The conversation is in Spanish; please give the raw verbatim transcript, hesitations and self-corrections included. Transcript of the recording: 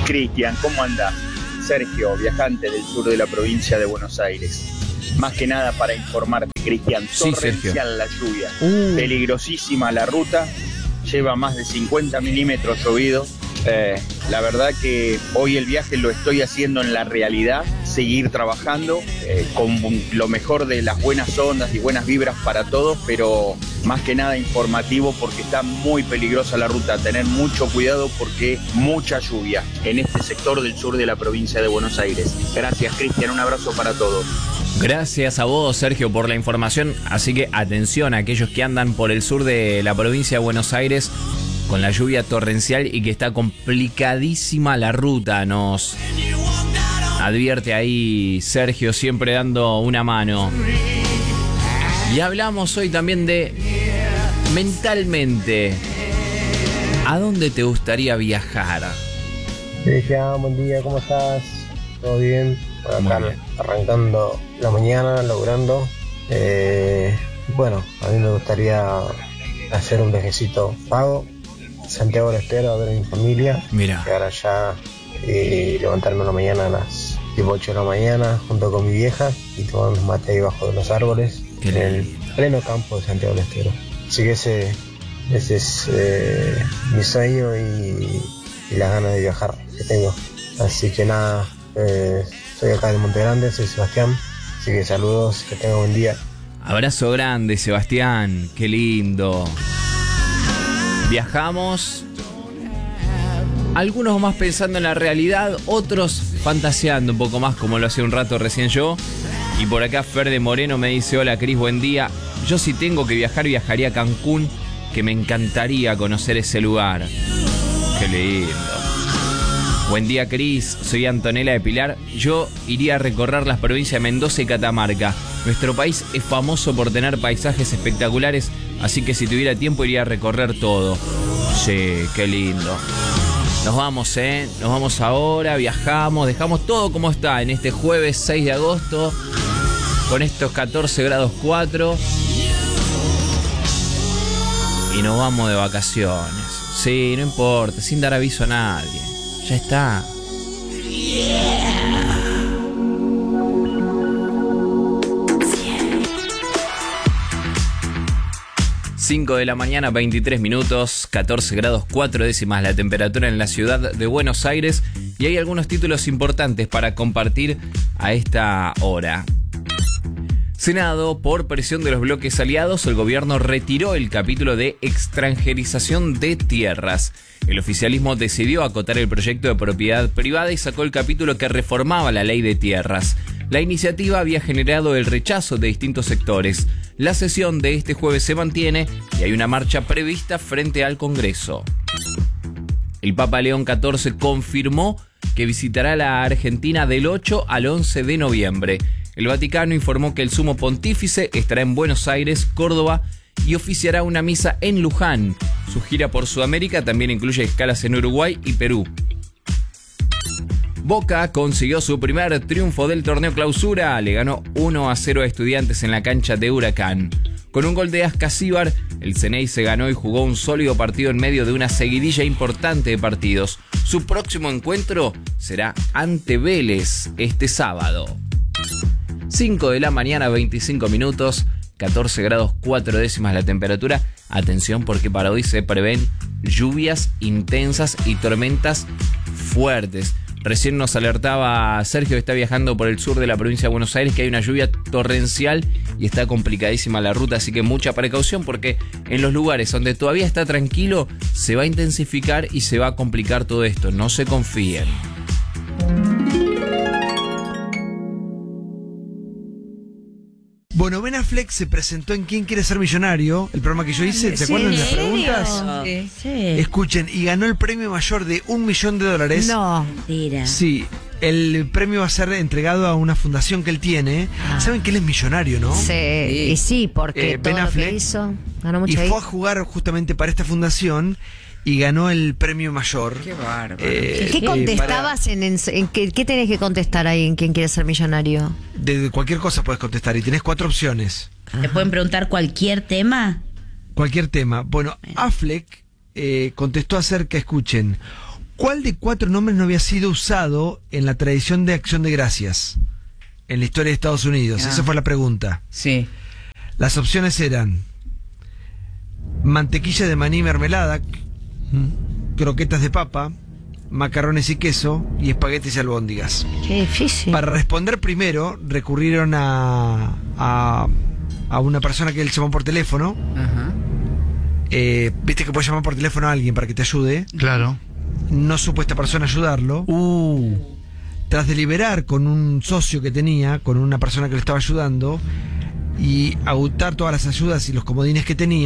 Cristian, ¿cómo andás? Sergio, viajante del sur de la provincia de Buenos Aires. Más que nada para informarte, Cristian, Sí, torrencial Sergio. la lluvia, Uh. peligrosísima la ruta, lleva más de cincuenta milímetros llovido. Eh, la verdad que hoy el viaje lo estoy haciendo en la realidad, seguir trabajando eh, con lo mejor de las buenas ondas y buenas vibras para todos, pero más que nada informativo porque está muy peligrosa la ruta, tener mucho cuidado porque mucha lluvia en este sector del sur de la provincia de Buenos Aires. Gracias, Cristian, un abrazo para todos. Gracias a vos, Sergio, por la información. Así que atención a aquellos que andan por el sur de la provincia de Buenos Aires con la lluvia torrencial y que está complicadísima la ruta. Nos advierte ahí Sergio, siempre dando una mano. Y hablamos hoy también de mentalmente. ¿A dónde te gustaría viajar? Cristian, buen día, ¿cómo estás? ¿Todo bien? Bueno, acá arrancando la mañana, laburando. Eh, bueno, a mí me gustaría hacer un viajecito pago. Santiago del Estero a ver a mi familia. Mira. Llegar allá y levantarme una mañana a las tipo ocho de la mañana junto con mi vieja y tomar un mate ahí bajo de los árboles. Qué en el lindo. pleno campo de Santiago del Estero. Así que ese, ese es eh, mi sueño y, y las ganas de viajar que tengo. Así que nada, eh, soy acá de Monte Grande, soy Sebastián. Así que saludos, que tenga buen día. Abrazo grande, Sebastián. Qué lindo. Viajamos. Algunos más pensando en la realidad, otros fantaseando un poco más, como lo hacía un rato recién yo. Y por acá Fer de Moreno me dice: hola Cris, buen día. Yo si tengo que viajar, viajaría a Cancún, que me encantaría conocer ese lugar. Qué lindo. Buen día, Cris, soy Antonella de Pilar. Yo iría a recorrer las provincias de Mendoza y Catamarca. Nuestro país es famoso por tener paisajes espectaculares, así que si tuviera tiempo iría a recorrer todo. Sí, qué lindo. Nos vamos, ¿eh? Nos vamos ahora, viajamos, dejamos todo como está en este jueves seis de agosto, con estos catorce grados cuatro. Y nos vamos de vacaciones. Sí, no importa, sin dar aviso a nadie. Ya está. cinco de la mañana, veintitrés minutos, catorce grados cuatro décimas la temperatura en la ciudad de Buenos Aires. Y hay algunos títulos importantes para compartir a esta hora. Senado, por presión de los bloques aliados, el gobierno retiró el capítulo de extranjerización de tierras. El oficialismo decidió acotar el proyecto de propiedad privada y sacó el capítulo que reformaba la ley de tierras. La iniciativa había generado el rechazo de distintos sectores. La sesión de este jueves se mantiene y hay una marcha prevista frente al Congreso. El Papa León catorce confirmó que visitará la Argentina del ocho al once de noviembre. El Vaticano informó que el sumo pontífice estará en Buenos Aires, Córdoba y oficiará una misa en Luján. Su gira por Sudamérica también incluye escalas en Uruguay y Perú. Boca consiguió su primer triunfo del torneo Clausura. Le ganó uno a cero a Estudiantes en la cancha de Huracán. Con un gol de Ascasíbar, el Ceney se ganó y jugó un sólido partido en medio de una seguidilla importante de partidos. Su próximo encuentro será ante Vélez este sábado. cinco de la mañana, veinticinco minutos, catorce grados cuatro décimas la temperatura. Atención porque para hoy se prevén lluvias intensas y tormentas fuertes. Recién nos alertaba Sergio, que está viajando por el sur de la provincia de Buenos Aires, que hay una lluvia torrencial y está complicadísima la ruta, así que mucha precaución porque en los lugares donde todavía está tranquilo se va a intensificar y se va a complicar todo esto. No se confíen. Bueno, Ben Affleck se presentó en ¿Quién quiere ser millonario? El programa que yo hice, ¿se acuerdan de las preguntas? Sí. Sí. Escuchen, y ganó el premio mayor de un millón de dólares. No, mentira. Sí, el premio va a ser entregado a una fundación que él tiene. Ah. Saben que él es millonario, ¿no? Sí, y sí, porque Eh, todo Ben lo Affleck, que hizo, ganó mucho y ahí. fue a jugar justamente para esta fundación y ganó el premio mayor. Qué bárbaro. Eh, ¿Qué eh, contestabas en, en, en qué, qué tenés que contestar ahí en ¿Quién quiere ser millonario? para- de cualquier cosa puedes contestar y tenés cuatro opciones. ¿Te pueden preguntar cualquier tema? Cualquier tema. Bueno, Affleck eh, contestó acerca, escuchen, ¿Cuál de cuatro nombres no había sido usado en la tradición de Acción de Gracias en la historia de Estados Unidos? Ah. Esa fue la pregunta. Sí. Las opciones eran mantequilla de maní y mermelada, croquetas de papa, macarrones y queso y espaguetis y albóndigas. Qué difícil. Para responder primero, recurrieron a, a, a una persona que él llamó por teléfono. Ajá. Eh, Viste que puedes llamar por teléfono a alguien para que te ayude. Claro. No supo esta persona ayudarlo. Uh. Tras deliberar con un socio que tenía, con una persona que le estaba ayudando, y agotar todas las ayudas y los comodines que tenía,